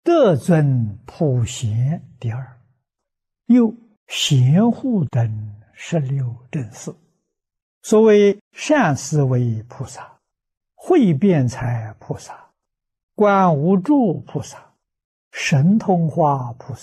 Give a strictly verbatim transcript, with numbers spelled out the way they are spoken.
德尊普贤第二，又贤护等十六正士。所谓善思维菩萨、慧辩才菩萨、观无住菩萨、神通化菩萨、